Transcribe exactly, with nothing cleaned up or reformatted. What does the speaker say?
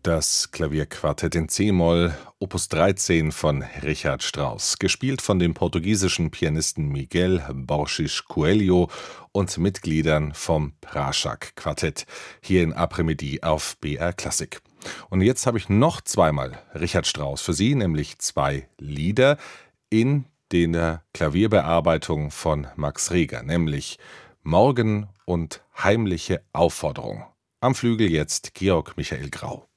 Das Klavierquartett in c-Moll, Opus dreizehn von Richard Strauss, gespielt von dem portugiesischen Pianisten Miguel Borges Coelho und Mitgliedern vom Prashak-Quartett, hier in Après-Midi auf B R Klassik. Und jetzt habe ich noch zweimal Richard Strauss für Sie, nämlich zwei Lieder in der Klavierbearbeitung von Max Reger, nämlich Morgen und Heimliche Aufforderung. Am Flügel jetzt Georg Michael Grau.